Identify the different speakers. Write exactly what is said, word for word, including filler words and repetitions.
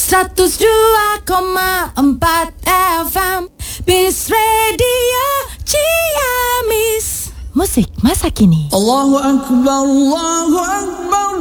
Speaker 1: seratus dua koma empat F M Bis Radio Ciamis. Musik masa kini.
Speaker 2: Allahu Akbar, Allahu Akbar.